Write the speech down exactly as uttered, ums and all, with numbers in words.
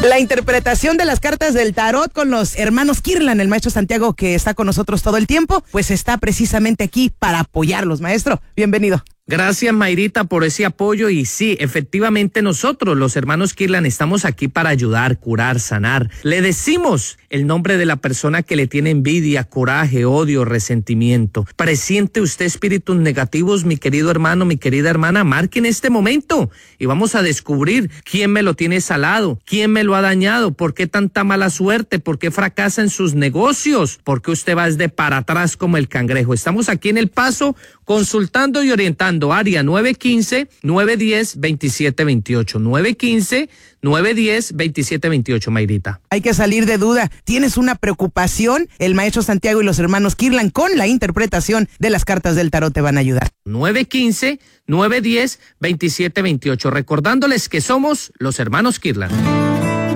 La interpretación de las cartas del tarot con los hermanos Kirlan, el maestro Santiago que está con nosotros todo el tiempo, pues está precisamente aquí para apoyarlos. Maestro, bienvenido. Gracias, Mayrita, por ese apoyo. Y sí, efectivamente nosotros, los hermanos Kirlan, estamos aquí para ayudar, curar, sanar. Le decimos el nombre de la persona que le tiene envidia, coraje, odio, resentimiento. Presiente usted espíritus negativos, mi querido hermano, mi querida hermana, marque en este momento y vamos a descubrir quién me lo tiene salado, quién me lo ha dañado, por qué tanta mala suerte, por qué fracasa en sus negocios, por qué usted va desde para atrás como el cangrejo. Estamos aquí en El Paso consultando y orientando. Área nueve uno cinco, nueve uno cero, dos siete dos ocho. nueve uno cinco, nueve uno cero, dos siete dos ocho, Mayrita. Hay que salir de duda. ¿Tienes una preocupación? El maestro Santiago y los hermanos Kirlan con la interpretación de las cartas del tarot te van a ayudar. nueve uno cinco, nueve uno cero, dos siete dos ocho. Recordándoles que somos los hermanos Kirlan.